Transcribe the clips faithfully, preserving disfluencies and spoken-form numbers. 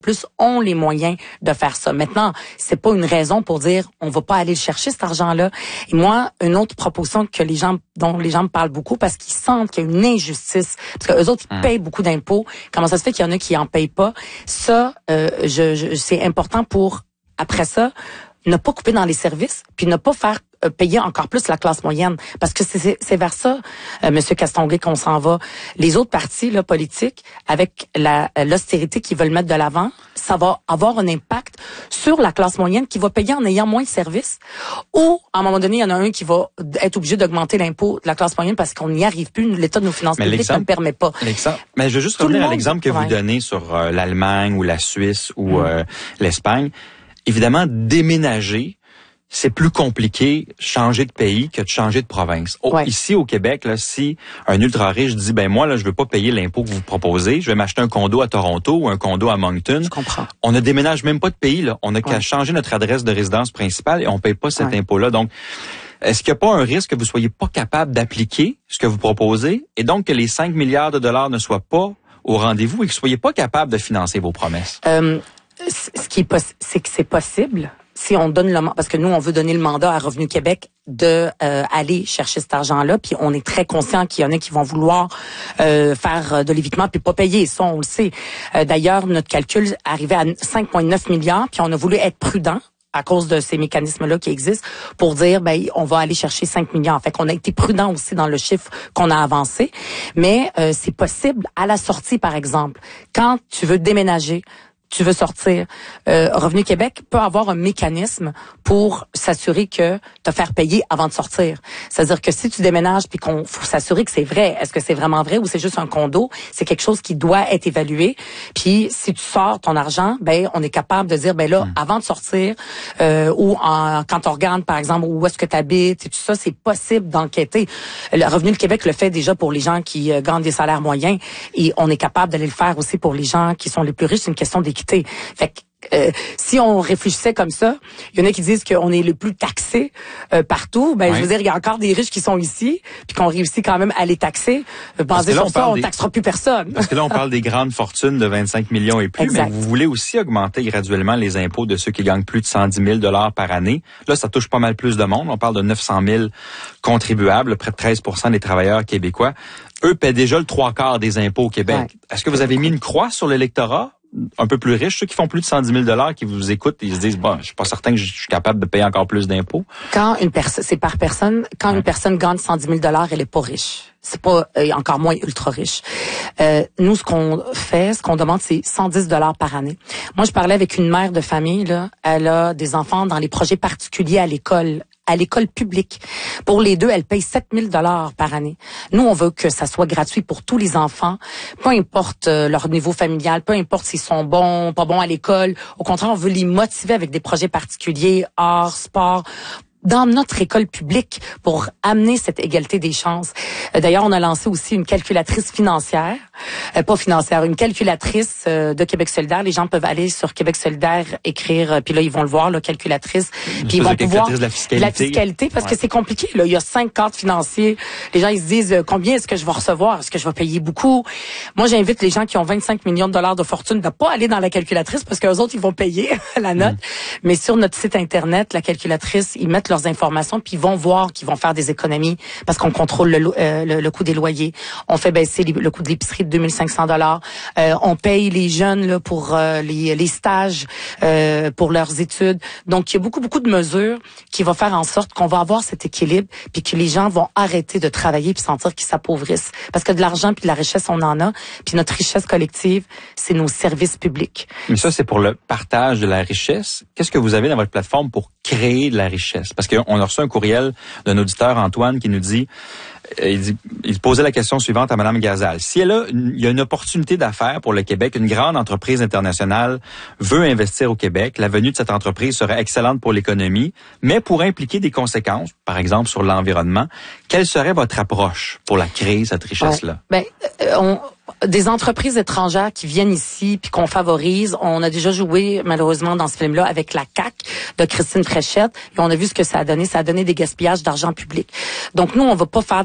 plus ont les moyens de faire ça. Maintenant, c'est pas une raison pour dire on va pas aller le chercher cet argent-là. Et moi, une autre proposition que les gens dont les gens me parlent beaucoup parce qu'ils sentent qu'il y a une injustice, parce que eux autres ils hum. payent beaucoup d'impôts. Comment ça se fait qu'il y en a qui en payent pas? Ça, euh, je, je, c'est important pour après ça ne pas couper dans les services, puis ne pas faire euh, payer encore plus la classe moyenne, parce que c'est, c'est vers ça, euh, Monsieur Castonguay, qu'on s'en va. Les autres partis là, politiques, avec la, l'austérité qu'ils veulent mettre de l'avant, ça va avoir un impact sur la classe moyenne qui va payer en ayant moins de services, ou à un moment donné, il y en a un qui va être obligé d'augmenter l'impôt de la classe moyenne parce qu'on n'y arrive plus, l'état de nos finances Mais publiques ne le permet pas. L'exemple, mais je veux juste Tout revenir le à monde, l'exemple que ouais. vous donnez sur euh, l'Allemagne ou la Suisse ou mm. euh, l'Espagne. Évidemment, déménager, c'est plus compliqué changer de pays que de changer de province. Oh, ouais. Ici, au Québec, là, si un ultra-riche dit, ben moi, là, je veux pas payer l'impôt que vous proposez, je vais m'acheter un condo à Toronto ou un condo à Moncton. Je comprends. On ne déménage même pas de pays, là. On n'a qu'à ouais. changer notre adresse de résidence principale et on paye pas cet ouais. impôt-là. Donc, est-ce qu'il n'y a pas un risque que vous soyez pas capable d'appliquer ce que vous proposez et donc que les cinq milliards de dollars ne soient pas au rendez-vous et que vous soyez pas capable de financer vos promesses? Euh, ce qui est poss- c'est que c'est possible si on donne le parce que nous on veut donner le mandat à Revenu Québec de euh, aller chercher cet argent-là, puis on est très conscient qu'il y en a qui vont vouloir euh, faire de l'évitement puis pas payer, ça on le sait. Euh, d'ailleurs notre calcul arrivait à cinq virgule neuf milliards, puis on a voulu être prudent à cause de ces mécanismes-là qui existent pour dire ben on va aller chercher cinq milliards. Fait qu'on a été prudent aussi dans le chiffre qu'on a avancé, mais euh, c'est possible à la sortie par exemple, quand tu veux déménager, tu veux sortir, euh, Revenu Québec peut avoir un mécanisme pour s'assurer que te faire payer avant de sortir. C'est-à-dire que si tu déménages puis qu'on faut s'assurer que c'est vrai, est-ce que c'est vraiment vrai ou c'est juste un condo, c'est quelque chose qui doit être évalué. Puis si tu sors ton argent, ben on est capable de dire ben là mmh. avant de sortir euh, ou en, quand on regarde par exemple où est-ce que tu habites et tout ça, c'est possible d'enquêter. Le Revenu Québec le fait déjà pour les gens qui euh, gagnent des salaires moyens et on est capable d'aller le faire aussi pour les gens qui sont les plus riches. C'est une question d'équité. Fait que Euh, si on réfléchissait comme ça, il y en a qui disent qu'on est le plus taxé euh, partout. Ben, oui. Je veux dire, il y a encore des riches qui sont ici, puis qu'on réussit quand même à les taxer. Euh, basé sur ça, on des... taxera plus personne. Parce que là, on parle des grandes fortunes de vingt-cinq millions et plus, exact. Mais vous voulez aussi augmenter graduellement les impôts de ceux qui gagnent plus de cent dix mille dollars par année. Là, ça touche pas mal plus de monde. On parle de neuf cent mille contribuables, près de treize pour cent des travailleurs québécois. Eux paient déjà le trois quarts des impôts au Québec. Ouais. Est-ce que vous avez mis une croix sur l'électorat un peu plus riches, ceux qui font plus de cent dix mille dollars, qui vous écoutent, ils se disent, bon, je suis pas certain que je suis capable de payer encore plus d'impôts? Quand une personne, c'est par personne, quand ouais. une personne gagne cent dix mille dollars, elle est pas riche. C'est pas, euh, encore moins ultra riche. Euh, nous, ce qu'on fait, ce qu'on demande, c'est cent dix dollars par année. Moi, je parlais avec une mère de famille, là. Elle a des enfants dans les projets particuliers à l'école. à l'école publique. Pour les deux, elle paye sept mille dollars par année. Nous, on veut que ça soit gratuit pour tous les enfants, peu importe euh, leur niveau familial, peu importe s'ils sont bons, pas bons à l'école. Au contraire, on veut les motiver avec des projets particuliers, art, sport, dans notre école publique pour amener cette égalité des chances. Euh, d'ailleurs, on a lancé aussi une calculatrice financière, euh, pas financière, une calculatrice euh, de Québec solidaire. Les gens peuvent aller sur Québec solidaire, écrire, euh, puis là, ils vont le voir, la calculatrice. Puis ils vont pouvoir... de la fiscalité. La fiscalité, parce ouais. que c'est compliqué. Là, il y a cinq cadres financiers. Les gens, ils se disent, euh, combien est-ce que je vais recevoir? Est-ce que je vais payer beaucoup? Moi, j'invite les gens qui ont vingt-cinq millions de dollars de fortune de pas aller dans la calculatrice parce qu'eux autres, ils vont payer la note. Mmh. Mais sur notre site Internet, la calculatrice, ils mettent leurs informations, puis ils vont voir qu'ils vont faire des économies parce qu'on contrôle le, euh, le, le coût des loyers. On fait baisser les, le coût de l'épicerie de deux mille cinq cents dollars. Euh, on paye les jeunes là, pour euh, les, les stages, euh, pour leurs études. Donc, il y a beaucoup, beaucoup de mesures qui vont faire en sorte qu'on va avoir cet équilibre, puis que les gens vont arrêter de travailler puis sentir qu'ils s'appauvrissent. Parce que de l'argent puis de la richesse, on en a. Puis notre richesse collective, c'est nos services publics. Mais ça, c'est pour le partage de la richesse. Qu'est-ce que vous avez dans votre plateforme pour créer de la richesse? Parce qu'on a reçu un courriel d'un auditeur, Antoine, qui nous dit, il dit, il posait la question suivante à Mme Gazal. Si elle a, il y a une opportunité d'affaires pour le Québec, une grande entreprise internationale veut investir au Québec, la venue de cette entreprise serait excellente pour l'économie, mais pour impliquer des conséquences, par exemple sur l'environnement, quelle serait votre approche pour la créer, cette richesse-là? Ouais, ben, euh, on... Des entreprises étrangères qui viennent ici puis qu'on favorise. On a déjà joué malheureusement dans ce film-là avec la C A Q de Christine Fréchette et on a vu ce que ça a donné. Ça a donné des gaspillages d'argent public. Donc nous, on va pas faire de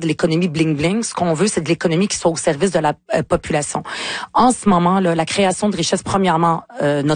de l'économie bling-bling. Ce qu'on veut, c'est de l'économie qui soit au service de la euh, population. En ce moment, là, la création de richesse, premièrement, euh, notre